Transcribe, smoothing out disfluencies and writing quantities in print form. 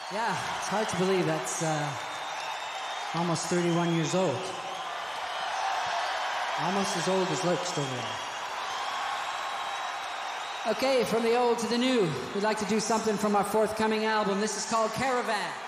Yeah, it's hard to believe that's almost 31 years old. Almost as old as Luke, still there. Okay, from the old to the new, we'd like to do something from our forthcoming album. This is called Caravan.